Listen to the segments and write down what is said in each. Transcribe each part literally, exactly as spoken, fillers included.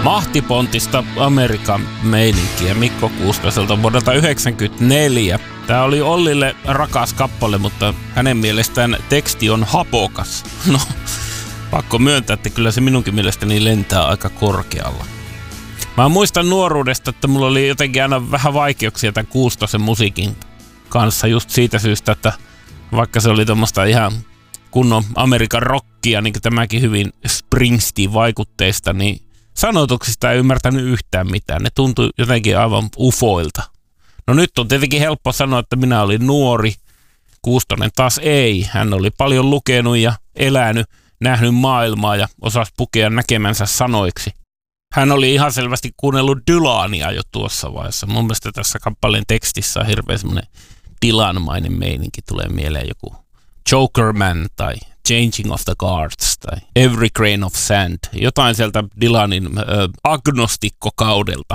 Mahtipontista Amerikan meininkiä Mikko Kuustoselta vuodelta yhdeksänkymmentäneljä. Tää oli Ollille rakas kappale, mutta hänen mielestään teksti on hapokas. No, pakko myöntää, että kyllä se minunkin mielestäni lentää aika korkealla. Mä muistan nuoruudesta, että mulla oli jotenkin aina vähän vaikeuksia tämän Kuustosen musiikin kanssa just siitä syystä, että vaikka se oli tommoista ihan kunnon Amerikan rockia, niin kuin tämäkin hyvin Springsteen-vaikutteista, niin sanotuksista ei ymmärtänyt yhtään mitään. Ne tuntui jotenkin aivan ufoilta. No nyt on tietenkin helppo sanoa, että minä olin nuori. Kuustonen taas ei. Hän oli paljon lukenut ja elänyt, nähnyt maailmaa ja osasi pukea näkemänsä sanoiksi. Hän oli ihan selvästi kuunnellut Dylania jo tuossa vaiheessa. Mun mielestä tässä kappaleen tekstissä on hirveän semmoinen Dylan-mainen meininki. Tulee mieleen joku Jokerman tai Changing of the Guards tai Every Grain of Sand. Jotain sieltä Dylanin äh, agnostikkokaudelta.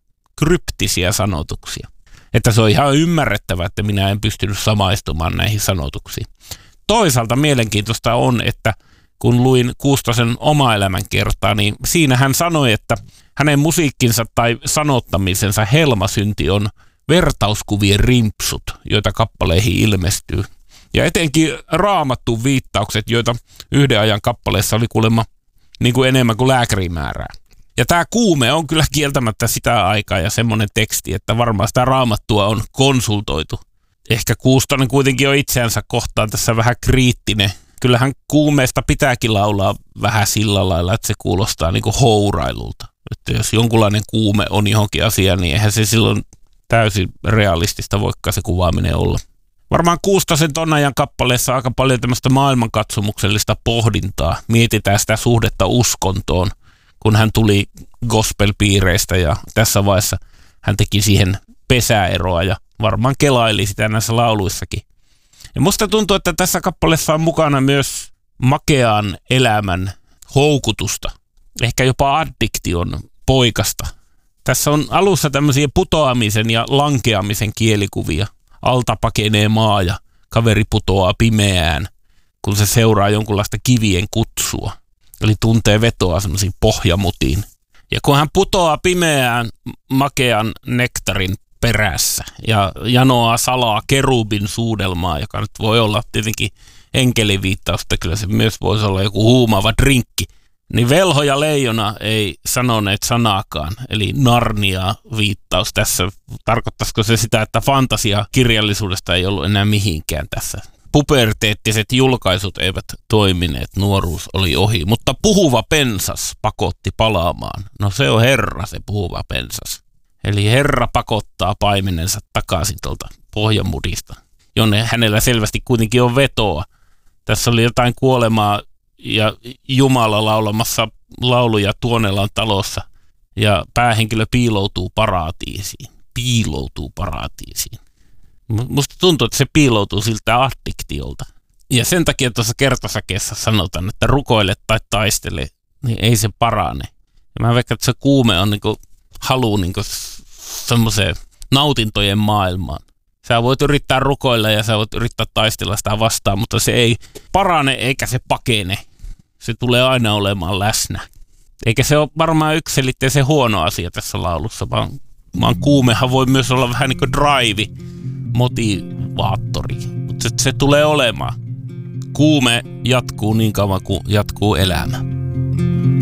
Kryptisiä sanotuksia. Että se on ihan ymmärrettävä, että minä en pystynyt samaistumaan näihin sanotuksiin. Toisaalta mielenkiintoista on, että kun luin Kuustosen oma elämänkertaa, niin siinä hän sanoi, että hänen musiikkinsa tai sanottamisensa helmasynti on vertauskuvien rimpsut, joita kappaleihin ilmestyy. Ja etenkin Raamatun viittaukset, joita yhden ajan kappaleessa oli kuulemma niin kuin enemmän kuin lääkärimäärää. Ja tämä Kuume on kyllä kieltämättä sitä aikaa ja semmoinen teksti, että varmaan sitä Raamattua on konsultoitu. Ehkä Kuustonen kuitenkin on itseänsä kohtaan tässä vähän kriittinen. Kyllähän Kuumeesta pitääkin laulaa vähän sillä lailla, että se kuulostaa niin kuin hourailulta. Että jos jonkunlainen kuume on johonkin asiaan, niin eihän se silloin täysin realistista voikaan se kuvaaminen olla. Varmaan Kuustosen ton ajan kappaleessa aika paljon tämmöistä maailmankatsomuksellista pohdintaa. Mietitään sitä suhdetta uskontoon, kun hän tuli gospel-piireistä ja tässä vaiheessa hän teki siihen pesäeroa ja varmaan kelaili sitä näissä lauluissakin. Ja musta tuntuu, että tässä kappaleessa on mukana myös makean elämän houkutusta, ehkä jopa addiktion poikasta. Tässä on alussa tämmöisiä putoamisen ja lankeamisen kielikuvia. Alta pakenee maa ja kaveri putoaa pimeään, kun se seuraa jonkunlaista kivien kutsua. Eli tuntee vetoa semmoisiin pohjamutiin. Ja kun hän putoaa pimeään makean nektarin perässä ja janoaa salaa kerubin suudelmaa, joka nyt voi olla tietenkin enkeliviittausta, kyllä se myös voisi olla joku huumaava drinkki, niin velho ja leijona ei sanoneet sanaakaan, eli Narnia viittaus tässä. Tarkoittaisiko se sitä, että fantasiakirjallisuudesta ei ollut enää mihinkään tässä? Puberteettiset julkaisut eivät toimineet, nuoruus oli ohi, mutta puhuva pensas pakotti palaamaan. No se on Herra, se puhuva pensas. Eli Herra pakottaa paimenensa takaisin tuolta pohjamudista, jonne hänellä selvästi kuitenkin on vetoa. Tässä oli jotain kuolemaa ja Jumala laulamassa lauluja Tuonelan talossa ja päähenkilö piiloutuu paratiisiin. Piiloutuu paratiisiin. Musta tuntuu, että se piiloutuu siltä addiktiolta. Ja sen takia tuossa kertosäkeessä sanotaan, että rukoile tai taistele, niin ei se parane. Ja mä veikkaan, että se kuume on niinku halu niinku semmoiseen nautintojen maailmaan. Sä voit yrittää rukoilla ja sä voit yrittää taistella sitä vastaan, mutta se ei parane eikä se pakene. Se tulee aina olemaan läsnä. Eikä se ole varmaan yksiselitteisen huono asia tässä laulussa, vaan, vaan kuumehan voi myös olla vähän niin kuin drive, motivaattori. Mutta se, se tulee olemaan. Kuume jatkuu niin kauan kuin jatkuu elämä.